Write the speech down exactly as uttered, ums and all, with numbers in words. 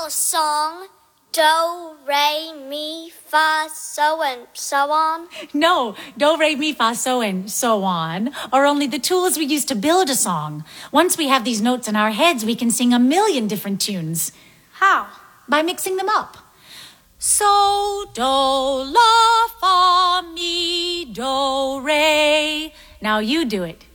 know a song. Do, re, mi, fa, so, and so on. No, do, re, mi, fa, so, and so on are only the tools we use to build a song. Once we have these notes in our heads, we can sing a million different tunes. How? By mixing them up. So, do, la, fa, mi, do, re. Now you do it.